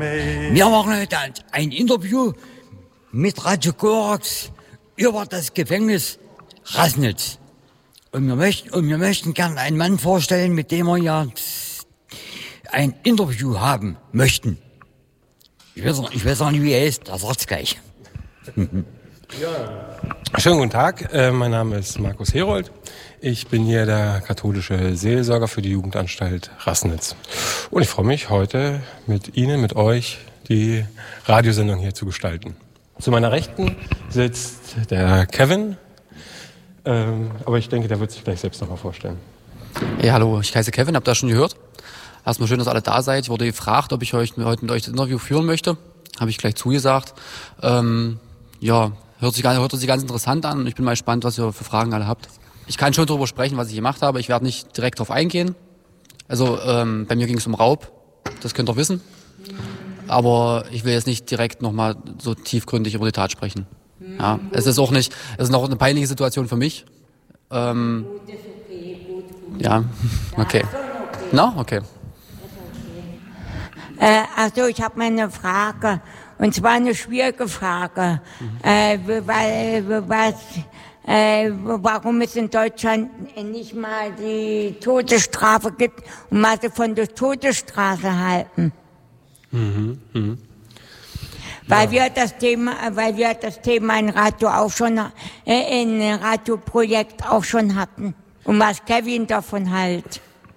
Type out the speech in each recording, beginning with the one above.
Wir machen heute ein Interview mit Radio Korax über das Gefängnis Raßnitz. Und wir möchten gerne einen Mann vorstellen, mit dem wir ja ein Interview haben möchten. Ich weiß auch nicht, wie er ist, das sagt's gleich. Ja. Schönen guten Tag, mein Name ist Markus Herold. Ich bin hier der katholische Seelsorger für die Jugendanstalt Raßnitz. Und ich freue mich, heute mit Ihnen, mit euch, die Radiosendung hier zu gestalten. Zu meiner Rechten sitzt der Kevin, aber ich denke, der wird sich gleich selbst noch mal vorstellen. Ja, hallo, ich heiße Kevin, habt ihr das schon gehört? Erstmal schön, dass alle da seid. Ich wurde gefragt, ob ich heute mit euch das Interview führen möchte. Habe ich gleich zugesagt. Ja, hört sich ganz interessant an und ich bin mal gespannt, was ihr für Fragen alle habt. Ich kann schon darüber sprechen, was ich gemacht habe. Ich werde nicht direkt darauf eingehen. Also bei mir ging es um Raub, das könnt ihr wissen. Aber ich will jetzt nicht direkt nochmal so tiefgründig über die Tat sprechen. Ja, es ist noch eine peinliche Situation für mich. Ja, okay. Na, okay. Also ich habe mal eine Frage, und zwar eine schwierige Frage, warum es in Deutschland nicht mal die Todesstrafe gibt und was sie von der Todesstrafe halten. Weil wir das Thema in Radio auch schon, in Radioprojekt auch schon hatten. Und was Kevin davon hält.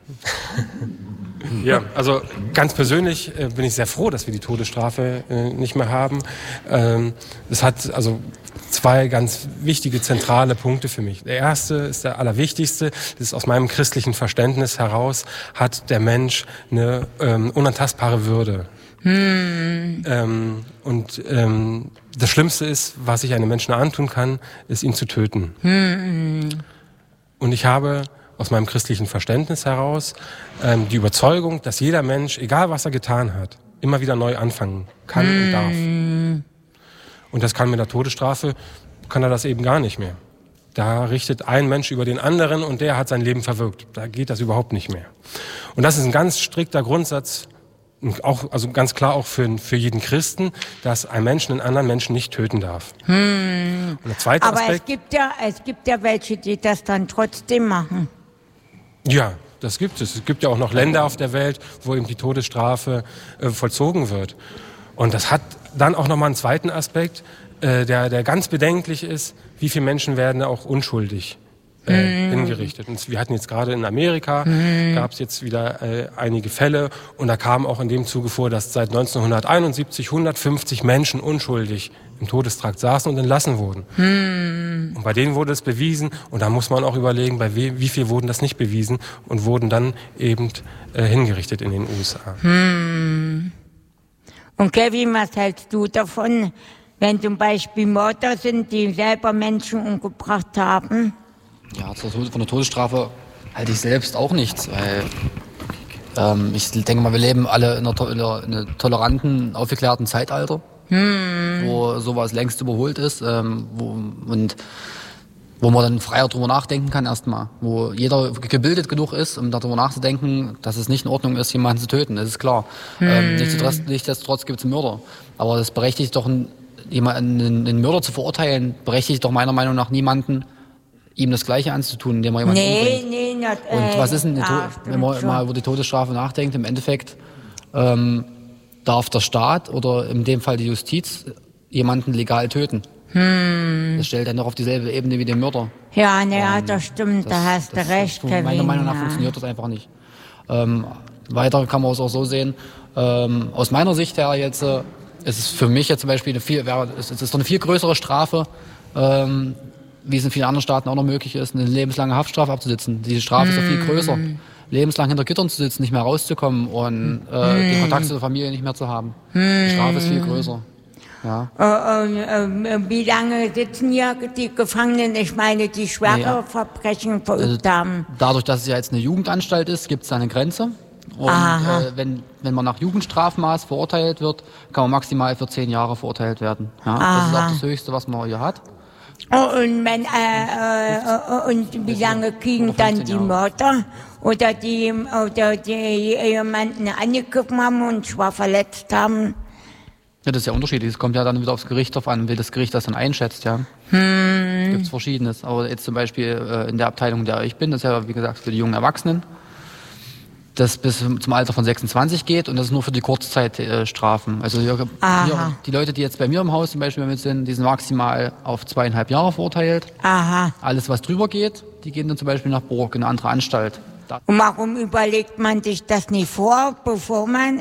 Ja, also ganz persönlich bin ich sehr froh, dass wir die Todesstrafe nicht mehr haben. Es hat also zwei ganz wichtige, zentrale Punkte für mich. Der erste ist der allerwichtigste. Das ist aus meinem christlichen Verständnis heraus, hat der Mensch eine unantastbare Würde. Das Schlimmste ist, was ich einem Menschen antun kann, ist ihn zu töten. Und ich habe aus meinem christlichen Verständnis heraus die Überzeugung, dass jeder Mensch, egal was er getan hat, immer wieder neu anfangen kann und darf. Und das kann mit der Todesstrafe, kann er das eben gar nicht mehr. Da richtet ein Mensch über den anderen und der hat sein Leben verwirkt. Da geht das überhaupt nicht mehr. Und das ist ein ganz strikter Grundsatz, auch, also ganz klar auch für jeden Christen, dass ein Mensch einen anderen Menschen nicht töten darf. Und der zweite Aber Aspekt, es gibt ja welche, die das dann trotzdem machen. ja, das gibt es. Es gibt ja auch noch Länder auf der Welt, wo eben die Todesstrafe vollzogen wird. Und das hat dann auch nochmal einen zweiten Aspekt, der ganz bedenklich ist. Wie viele Menschen werden auch unschuldig hingerichtet? Und wir hatten jetzt gerade in Amerika, gab es jetzt wieder einige Fälle. Und da kam auch in dem Zuge vor, dass seit 1971 150 Menschen unschuldig im Todestrakt saßen und entlassen wurden. Und bei denen wurde es bewiesen. Und da muss man auch überlegen, bei wie viel wurden das nicht bewiesen und wurden dann eben hingerichtet in den USA. Und Kevin, was hältst du davon, wenn zum Beispiel Mörder sind, die selber Menschen umgebracht haben? Ja, von der Todesstrafe halte ich selbst auch nichts, weil ich denke mal, wir leben alle in einem toleranten, aufgeklärten Zeitalter, wo sowas längst überholt ist, wo man dann freier drüber nachdenken kann erstmal, wo jeder gebildet genug ist, um darüber nachzudenken, dass es nicht in Ordnung ist, jemanden zu töten, das ist klar. Nichtsdestotrotz gibt es Mörder, aber das berechtigt doch, einen Mörder zu verurteilen, berechtigt doch meiner Meinung nach niemanden, ihm das Gleiche anzutun, indem er jemanden umbringt. Nicht. Und was ist denn, wenn man mal über die Todesstrafe nachdenkt, im Endeffekt darf der Staat oder in dem Fall die Justiz jemanden legal töten. Das stellt dann doch auf dieselbe Ebene wie den Mörder. Ja, das stimmt, da hast du recht, Kevin. Meiner Meinung nach funktioniert das einfach nicht. Weiter kann man es auch so sehen. Aus meiner Sicht her jetzt ist es für mich jetzt zum Beispiel es ist doch eine viel größere Strafe, wie es in vielen anderen Staaten auch noch möglich ist, eine lebenslange Haftstrafe abzusitzen. Diese Strafe ist doch viel größer. Lebenslang hinter Gittern zu sitzen, nicht mehr rauszukommen und den Kontakt zur Familie nicht mehr zu haben. Die Strafe ist viel größer. Ja. Wie lange sitzen hier die Gefangenen, ich meine, die schwere Verbrechen verübt haben? Dadurch, dass es ja jetzt eine Jugendanstalt ist, gibt es da eine Grenze. Und wenn man nach Jugendstrafmaß verurteilt wird, kann man maximal für 10 Jahre verurteilt werden. Ja, das ist auch das Höchste, was man hier hat. Und, und wie lange kriegen dann die Mörder oder die jemanden angegriffen haben und schwer verletzt haben? Ja, das ist ja unterschiedlich. Es kommt ja dann wieder aufs Gericht drauf an, wie das Gericht das dann einschätzt, ja. Gibt's Verschiedenes. Aber jetzt zum Beispiel in der Abteilung, in der ich bin, das ist ja, wie gesagt, für die jungen Erwachsenen, das bis zum Alter von 26 geht und das ist nur für die Kurzzeitstrafen. Also hier, die Leute, die jetzt bei mir im Haus zum Beispiel mit sind, die sind maximal auf 2,5 Jahre verurteilt. Aha. Alles, was drüber geht, die gehen dann zum Beispiel nach Burg, in eine andere Anstalt. Und warum überlegt man sich das nicht vor, bevor man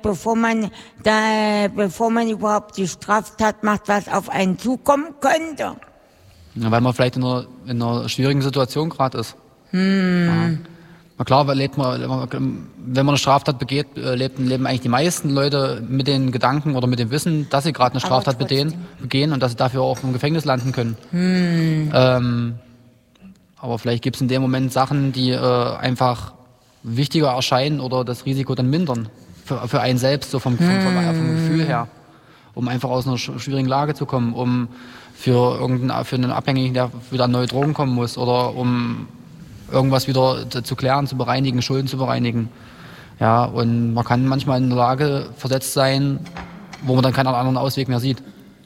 überhaupt die Straftat macht, was auf einen zukommen könnte? Ja, weil man vielleicht in einer schwierigen Situation gerade ist. Ja. Na klar, wenn man eine Straftat begeht, leben eigentlich die meisten Leute mit den Gedanken oder mit dem Wissen, dass sie gerade eine Straftat begehen und dass sie dafür auch im Gefängnis landen können. Aber vielleicht gibt es in dem Moment Sachen, die einfach wichtiger erscheinen oder das Risiko dann mindern. Für einen selbst, so vom Gefühl her. Um einfach aus einer schwierigen Lage zu kommen, um für einen Abhängigen, der wieder an neue Drogen kommen muss oder um irgendwas wieder zu klären, zu bereinigen, Schulden zu bereinigen. Ja, und man kann manchmal in der Lage versetzt sein, wo man dann keinen anderen Ausweg mehr sieht.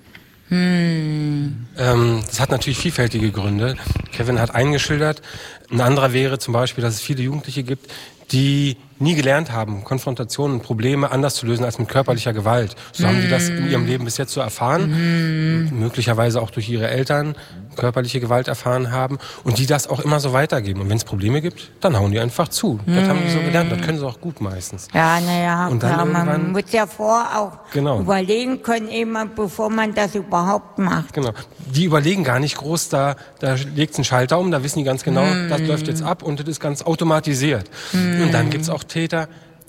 Das hat natürlich vielfältige Gründe. Kevin hat einen geschildert. Ein anderer wäre zum Beispiel, dass es viele Jugendliche gibt, die nie gelernt haben, Konfrontationen und Probleme anders zu lösen als mit körperlicher Gewalt. So haben die das in ihrem Leben bis jetzt so erfahren, möglicherweise auch durch ihre Eltern körperliche Gewalt erfahren haben und die das auch immer so weitergeben. Und wenn es Probleme gibt, dann hauen die einfach zu. Das haben die so gelernt, das können sie auch gut meistens. Ja, naja, man muss ja auch genau. überlegen können, bevor man das überhaupt macht. Genau. Die überlegen gar nicht groß, da legt es einen Schalter um, da wissen die ganz genau, das läuft jetzt ab und das ist ganz automatisiert. Und dann gibt's auch Täter,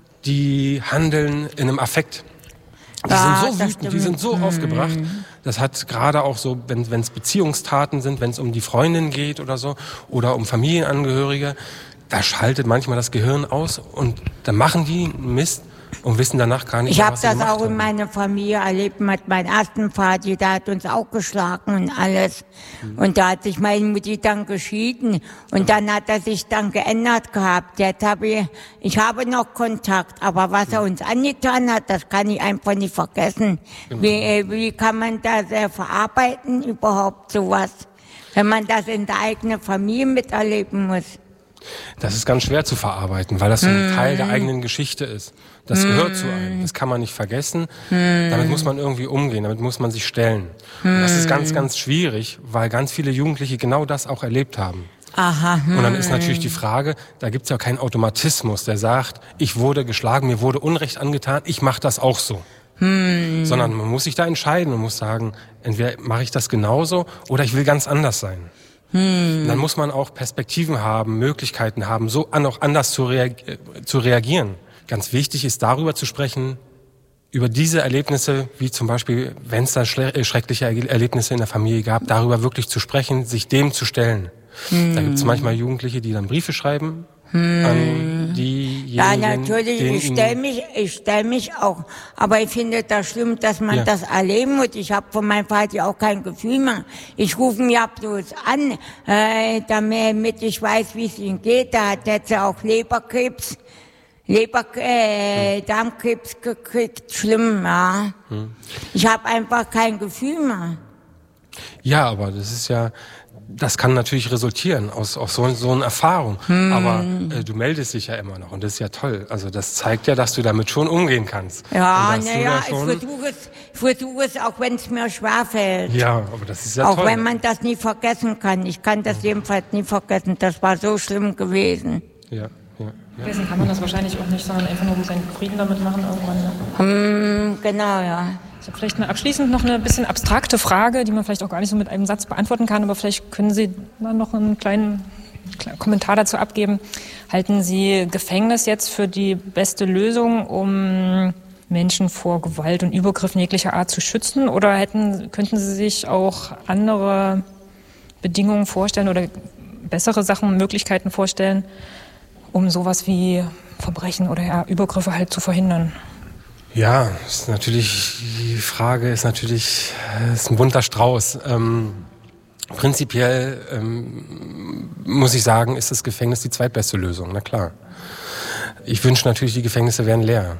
die handeln in einem Affekt. Die sind so wütend, die sind so aufgebracht. Das hat gerade auch so, wenn es Beziehungstaten sind, wenn es um die Freundin geht oder so, oder um Familienangehörige, da schaltet manchmal das Gehirn aus und da machen die Mist und wissen danach gar nicht, was sie gemacht haben. Ich habe das auch in meiner Familie erlebt mit meinem ersten Vater, der hat uns auch geschlagen und alles. Und da hat sich meine Mutti dann geschieden und dann hat er sich dann geändert gehabt. Jetzt ich habe noch Kontakt, aber was er uns angetan hat, das kann ich einfach nicht vergessen. Genau. Wie kann man das verarbeiten überhaupt sowas, wenn man das in der eigenen Familie miterleben muss? Das ist ganz schwer zu verarbeiten, weil das so ein Teil der eigenen Geschichte ist. Das gehört zu einem. Das kann man nicht vergessen. Damit muss man irgendwie umgehen. Damit muss man sich stellen. Und das ist ganz, ganz schwierig, weil ganz viele Jugendliche genau das auch erlebt haben. Aha. Und dann ist natürlich die Frage, da gibt's ja keinen Automatismus, der sagt, ich wurde geschlagen, mir wurde Unrecht angetan, ich mache das auch so. Sondern man muss sich da entscheiden und muss sagen, entweder mache ich das genauso oder ich will ganz anders sein. Dann muss man auch Perspektiven haben, Möglichkeiten haben, so auch anders zu reagieren. Ganz wichtig ist, darüber zu sprechen, über diese Erlebnisse, wie zum Beispiel, wenn es da schreckliche Erlebnisse in der Familie gab, darüber wirklich zu sprechen, sich dem zu stellen. Da gibt es manchmal Jugendliche, die dann Briefe schreiben an diejenigen. Ja, natürlich, ich stell mich auch. Aber ich finde das schlimm, dass man das erleben muss. Ich habe von meinem Vater auch kein Gefühl mehr. Ich rufe ihn ja bloß an, damit ich weiß, wie es ihm geht. Da hat jetzt auch Darmkrebs gekriegt. Schlimm, ja. Ich habe einfach kein Gefühl mehr. Ja, aber das kann natürlich resultieren aus so einer Erfahrung. Aber du meldest dich ja immer noch und das ist ja toll. Also das zeigt ja, dass du damit schon umgehen kannst. Ja, ich versuche es, auch wenn es mir schwerfällt. Ja, aber das ist ja auch toll. Auch wenn man das nie vergessen kann. Ich kann das jedenfalls nie vergessen. Das war so schlimm gewesen. Ja. Deswegen kann man das wahrscheinlich auch nicht, sondern einfach nur seinen Frieden damit machen irgendwann. Ne? Genau, ja. Ich habe vielleicht abschließend noch eine bisschen abstrakte Frage, die man vielleicht auch gar nicht so mit einem Satz beantworten kann, aber vielleicht können Sie dann noch einen kleinen Kommentar dazu abgeben. Halten Sie Gefängnis jetzt für die beste Lösung, um Menschen vor Gewalt und Übergriffen jeglicher Art zu schützen? Oder könnten Sie sich auch andere Bedingungen vorstellen oder bessere Sachen, Möglichkeiten vorstellen, um sowas wie Verbrechen oder Übergriffe halt zu verhindern? Ja, die Frage ist ein bunter Strauß. Prinzipiell muss ich sagen, ist das Gefängnis die zweitbeste Lösung, na klar. Ich wünsche natürlich, die Gefängnisse wären leer.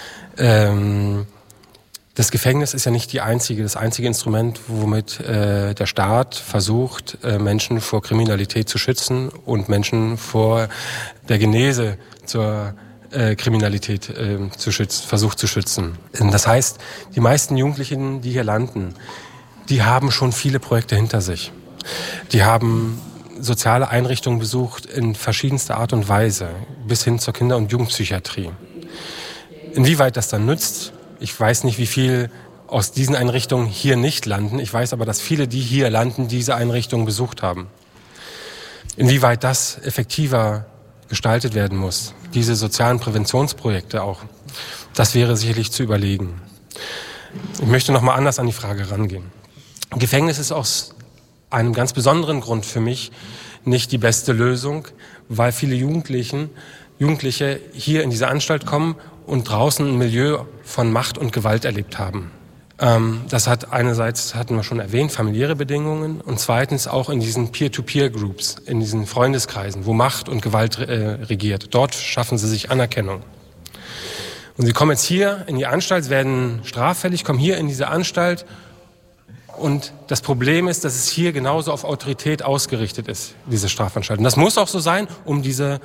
Das Gefängnis ist ja nicht das einzige Instrument, womit der Staat versucht, Menschen vor Kriminalität zu schützen und Menschen vor der Genese zur Kriminalität versucht zu schützen. Das heißt, die meisten Jugendlichen, die hier landen, die haben schon viele Projekte hinter sich. Die haben soziale Einrichtungen besucht in verschiedenster Art und Weise, bis hin zur Kinder- und Jugendpsychiatrie. Inwieweit das dann nützt, ich weiß nicht, wie viel aus diesen Einrichtungen hier nicht landen. Ich weiß aber, dass viele, die hier landen, diese Einrichtungen besucht haben. Inwieweit das effektiver gestaltet werden muss, diese sozialen Präventionsprojekte auch, das wäre sicherlich zu überlegen. Ich möchte noch mal anders an die Frage rangehen. Gefängnis ist aus einem ganz besonderen Grund für mich nicht die beste Lösung, weil viele Jugendliche hier in diese Anstalt kommen und draußen ein Milieu von Macht und Gewalt erlebt haben. Das hat einerseits, hatten wir schon erwähnt, familiäre Bedingungen und zweitens auch in diesen Peer-to-Peer-Groups, in diesen Freundeskreisen, wo Macht und Gewalt regiert. Dort schaffen sie sich Anerkennung. Und sie kommen jetzt hier in die Anstalt, werden straffällig, kommen hier in diese Anstalt. Und das Problem ist, dass es hier genauso auf Autorität ausgerichtet ist, diese Strafanstalt. Und das muss auch so sein, um dieses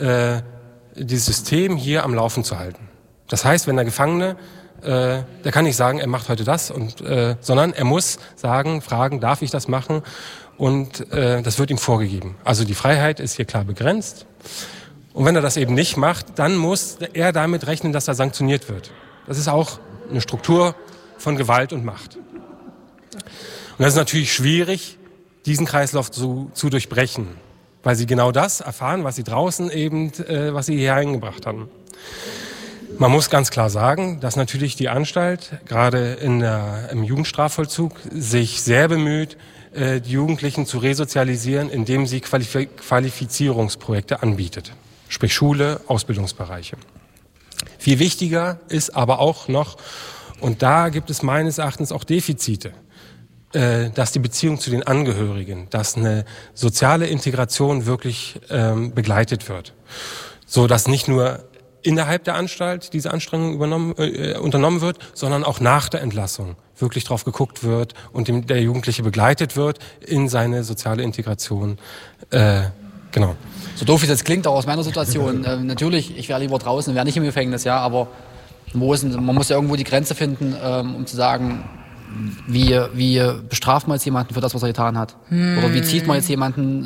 System hier am Laufen zu halten. Das heißt, wenn der Gefangene, der kann nicht sagen, er macht heute das, sondern er muss fragen, darf ich das machen? Und das wird ihm vorgegeben. Also die Freiheit ist hier klar begrenzt. Und wenn er das eben nicht macht, dann muss er damit rechnen, dass er sanktioniert wird. Das ist auch eine Struktur von Gewalt und Macht. Und das ist natürlich schwierig, diesen Kreislauf zu durchbrechen, weil sie genau das erfahren, was sie draußen was sie hier eingebracht haben. Man muss ganz klar sagen, dass natürlich die Anstalt, gerade im Jugendstrafvollzug, sich sehr bemüht, die Jugendlichen zu resozialisieren, indem sie Qualifizierungsprojekte anbietet. Sprich Schule, Ausbildungsbereiche. Viel wichtiger ist aber auch noch, und da gibt es meines Erachtens auch Defizite, dass die Beziehung zu den Angehörigen, dass eine soziale Integration wirklich begleitet wird. So dass nicht nur innerhalb der Anstalt diese Anstrengung unternommen wird, sondern auch nach der Entlassung wirklich drauf geguckt wird und der Jugendliche begleitet wird in seine soziale Integration. Genau. So doof wie das klingt, auch aus meiner Situation. Natürlich, ich wäre lieber draußen, wäre nicht im Gefängnis, ja, aber man muss ja irgendwo die Grenze finden, um zu sagen, wie bestraft man jetzt jemanden für das, was er getan hat? Oder wie zieht man jetzt jemanden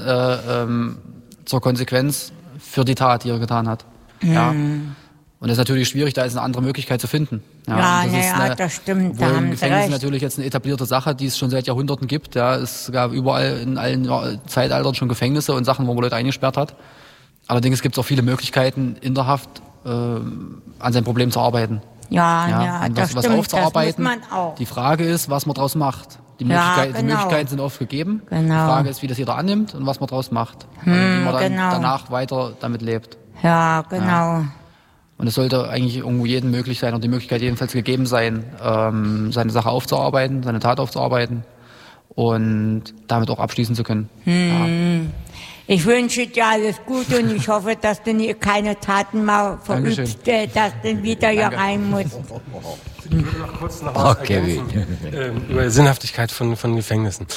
zur Konsequenz für die Tat, die er getan hat? Ja. Und das ist natürlich schwierig, da ist eine andere Möglichkeit zu finden. Das stimmt. Da Im haben Gefängnis Sie ist natürlich jetzt eine etablierte Sache, die es schon seit Jahrhunderten gibt. Ja. Es gab überall in allen Zeitaltern schon Gefängnisse und Sachen, wo man Leute eingesperrt hat. Allerdings gibt es auch viele Möglichkeiten, in der Haft an seinem Problem zu arbeiten. Und das stimmt, aufzuarbeiten. das muss man auch. Die Frage ist, was man daraus macht. Die Möglichkeiten sind oft gegeben. Genau. Die Frage ist, wie das jeder annimmt und was man daraus macht. Und wie man dann danach weiter damit lebt. Ja, genau. Ja. Und es sollte eigentlich irgendwo jedem möglich sein, oder die Möglichkeit jedenfalls gegeben sein, seine Sache aufzuarbeiten, seine Tat aufzuarbeiten und damit auch abschließen zu können. Ja. Ich wünsche dir alles Gute und ich hoffe, dass du keine Taten mal verübst, dass du wieder hier rein musst. Ich will noch kurz was ergänzen, über Sinnhaftigkeit von Gefängnissen.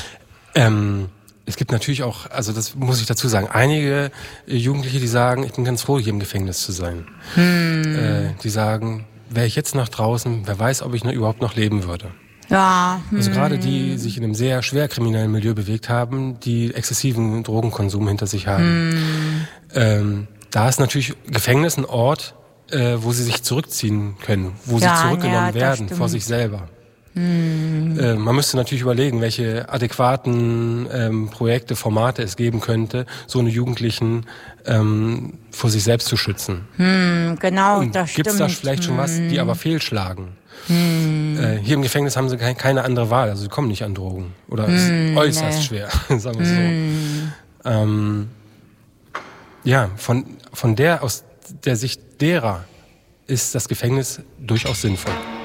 Es gibt natürlich auch, also das muss ich dazu sagen, einige Jugendliche, die sagen, ich bin ganz froh, hier im Gefängnis zu sein. Die sagen, wäre ich jetzt nach draußen, wer weiß, ob ich überhaupt noch leben würde. Ja. Also gerade die sich in einem sehr schwer kriminellen Milieu bewegt haben, die exzessiven Drogenkonsum hinter sich haben. Da ist natürlich Gefängnis ein Ort, wo sie sich zurückziehen können, wo sie zurückgenommen werden vor sich selber. Man müsste natürlich überlegen, welche adäquaten Projekte, Formate es geben könnte, so eine Jugendlichen vor sich selbst zu schützen. Genau, das stimmt. Gibt es da vielleicht schon was, die aber fehlschlagen? Hier im Gefängnis haben sie keine andere Wahl, also sie kommen nicht an Drogen. Oder es ist äußerst schwer, sagen wir so. Aus der Sicht derer ist das Gefängnis durchaus sinnvoll.